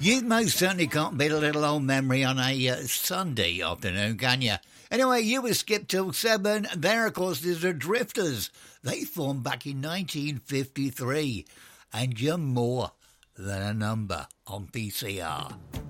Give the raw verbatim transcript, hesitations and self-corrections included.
You most certainly can't beat a little old memory on a uh, Sunday afternoon, can you? Anyway, you were skipped till seven. There, of course, is the Drifters. They formed back in nineteen fifty-three. And you're more than a number on P C R.